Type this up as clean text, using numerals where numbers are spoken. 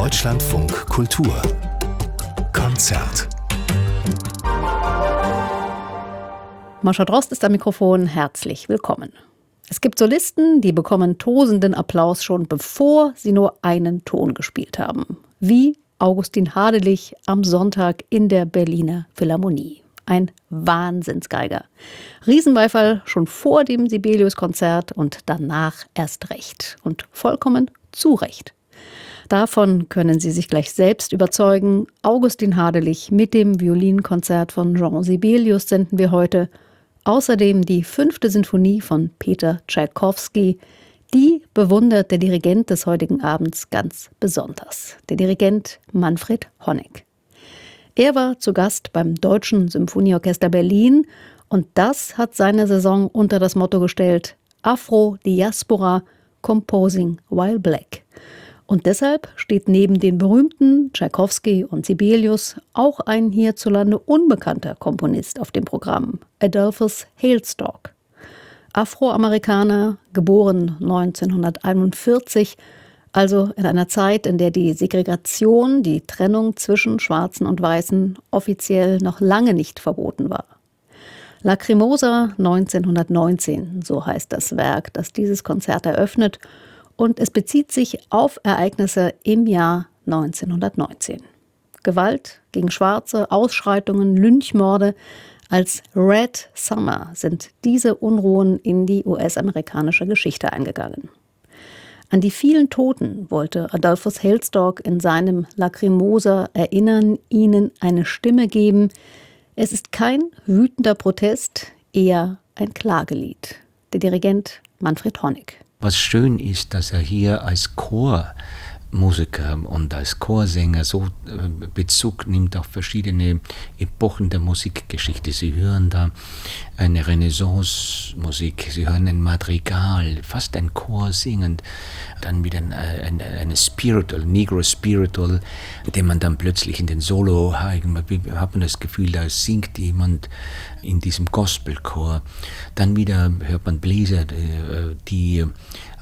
Deutschlandfunk Kultur Konzert. Mascha Drost ist am Mikrofon. Herzlich willkommen. Es gibt Solisten, die bekommen tosenden Applaus schon bevor sie nur einen Ton gespielt haben. Wie Augustin Hadelich am Sonntag in der Berliner Philharmonie. Ein Wahnsinnsgeiger. Riesenbeifall schon vor dem Sibelius-Konzert und danach erst recht. Und vollkommen zu Recht. Davon können Sie sich gleich selbst überzeugen. Augustin Hadelich mit dem Violinkonzert von Jean Sibelius senden wir heute. Außerdem die 5. Sinfonie von Peter Tschaikowski. Die bewundert der Dirigent des heutigen Abends ganz besonders. Der Dirigent Manfred Honeck. Er war zu Gast beim Deutschen Symphonieorchester Berlin und das hat seine Saison unter das Motto gestellt: Afro-Diaspora Composing While Black. Und deshalb steht neben den berühmten Tschaikowski und Sibelius auch ein hierzulande unbekannter Komponist auf dem Programm, Adolphus Hailstork. Afroamerikaner, geboren 1941, also in einer Zeit, in der die Segregation, die Trennung zwischen Schwarzen und Weißen offiziell noch lange nicht verboten war. Lacrimosa 1919, so heißt das Werk, das dieses Konzert eröffnet, und es bezieht sich auf Ereignisse im Jahr 1919. Gewalt gegen Schwarze, Ausschreitungen, Lynchmorde. Als Red Summer sind diese Unruhen in die US-amerikanische Geschichte eingegangen. An die vielen Toten wollte Adolphus Hailstork in seinem Lacrimosa erinnern, ihnen eine Stimme geben. Es ist kein wütender Protest, eher ein Klagelied. Der Dirigent Manfred Honeck. Was schön ist, dass er hier als Chormusiker und als Chorsänger so Bezug nimmt auf verschiedene Epochen der Musikgeschichte. Sie hören da eine Renaissance-Musik, Sie hören ein Madrigal, fast ein Chor singend, dann wieder eine Spiritual, Negro Spiritual, den man dann plötzlich in den Solo, hat man das Gefühl, da singt jemand in diesem Gospelchor. Dann wieder hört man Bläser, die